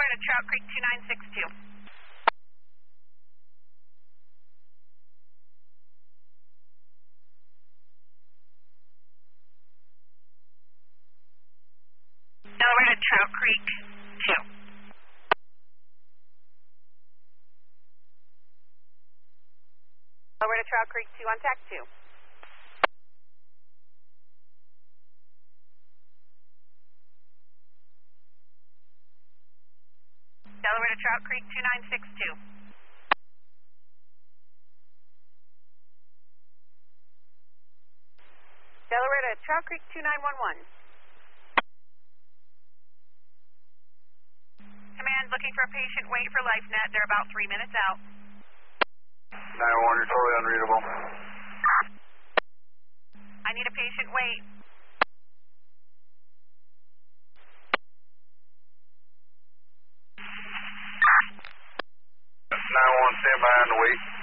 Delaware to Trout Creek 2962. Delaware to Trout Creek 2. Delaware to Trout Creek 2 on TAC 2. Delaware to Trout Creek 2962. Delaware to Trout Creek 2911. Command, looking for a patient, wait for LifeNet. They're about 3 minutes out. 911, you're totally unreadable. I need a patient, wait. 911, stand by on the wait.